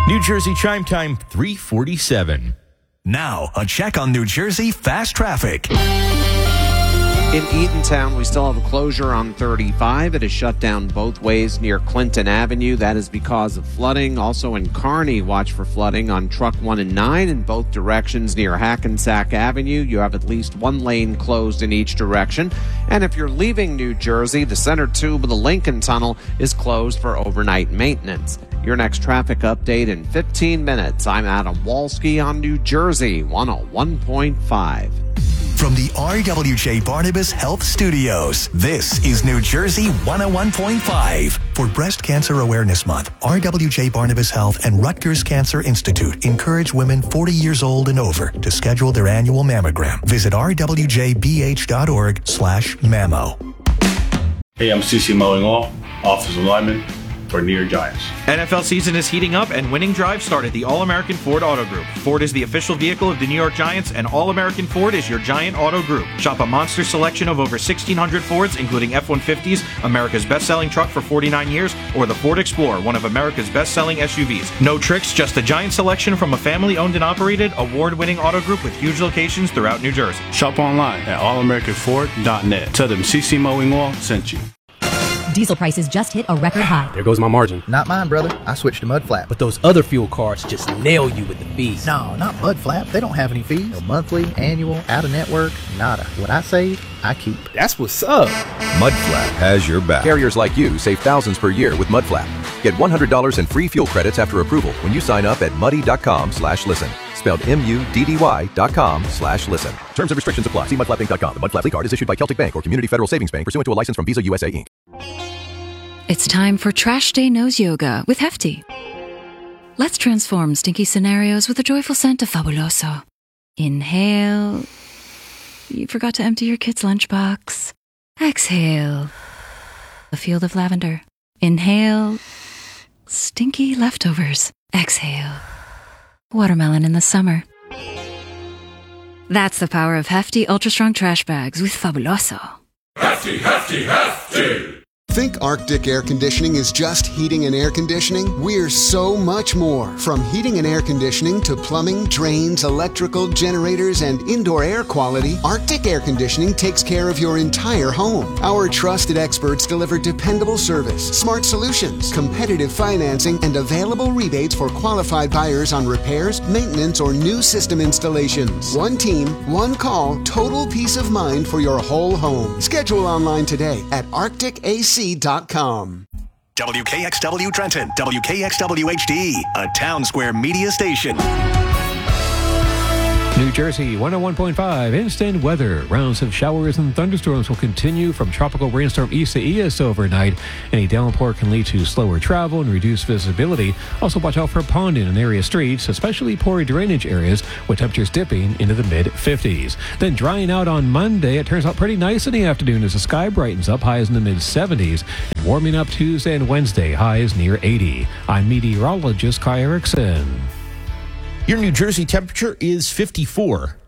New Jersey Chime Time, 3:47. Now, a check on New Jersey fast traffic. In Eatontown, we still have a closure on 35. It is shut down both ways near Clinton Avenue. That is because of flooding. Also in Kearney, watch for flooding on Truck 1 and 9 in both directions near Hackensack Avenue. You have at least one lane closed in each direction. And if you're leaving New Jersey, the center tube of the Lincoln Tunnel is closed for overnight maintenance. Your next traffic update in 15 minutes. I'm Adam Walski on New Jersey 101.5. From the RWJ Barnabas Health Studios, this is New Jersey 101.5. For Breast Cancer Awareness Month, RWJ Barnabas Health and Rutgers Cancer Institute encourage women 40 years old and over to schedule their annual mammogram. Visit rwjbh.org/mammo. Hey, I'm CC Mowing All, offensive lineman for New York Giants. NFL season is heating up, and winning drives start at the All-American Ford Auto Group. Ford is the official vehicle of the New York Giants, and All-American Ford is your Giant Auto Group. Shop a monster selection of over 1,600 Fords, including F-150s, America's best-selling truck for 49 years, or the Ford Explorer, one of America's best-selling SUVs. No tricks, just a giant selection from a family-owned and operated, award-winning auto group with huge locations throughout New Jersey. Shop online at allamericanford.net. Tell them CC Mowing All sent you. Diesel prices just hit a record high. There goes my margin. Not mine, brother. I switched to Mudflap. But those other fuel cards just nail you with the fees. No, not Mudflap. They don't have any fees. No monthly, annual, out-of-network, nada. What I save, I keep. That's what's up. Mudflap has your back. Carriers like you save thousands per year with Mudflap. Get $100 in free fuel credits after approval when you sign up at muddy.com/listen. Spelled MUDDY.com/listen. Terms and restrictions apply. See mudflapping.com. The Mudflap card is issued by Celtic Bank or Community Federal Savings Bank pursuant to a license from Visa USA Inc. It's time for Trash Day Nose Yoga with Hefty. Let's transform stinky scenarios with a joyful scent of Fabuloso. Inhale. You forgot to empty your kid's lunchbox. Exhale. A field of lavender. Inhale. Stinky leftovers. Exhale. Watermelon in the summer. That's the power of Hefty Ultra Strong Trash Bags with Fabuloso. Hefty, hefty, hefty! Think Arctic Air Conditioning is just heating and air conditioning? We're so much more. From heating and air conditioning to plumbing, drains, electrical, generators, and indoor air quality, Arctic Air Conditioning takes care of your entire home. Our trusted experts deliver dependable service, smart solutions, competitive financing, and available rebates for qualified buyers on repairs, maintenance, or new system installations. One team, one call, total peace of mind for your whole home. Schedule online today at arcticac.com. WKXW Trenton, WKXW HD, a Town Square media station. New Jersey 101.5 instant weather. Rounds of showers and thunderstorms will continue from tropical rainstorm Isaias overnight. Any downpour can lead to slower travel and reduced visibility. Also watch out for ponding in area streets, especially poor drainage areas with temperatures dipping into the mid-50s. Then drying out on Monday, it turns out pretty nice in the afternoon as the sky brightens up, highs in the mid-70s. And warming up Tuesday and Wednesday, highs near 80. I'm meteorologist Kai Erickson. Your New Jersey temperature is 54.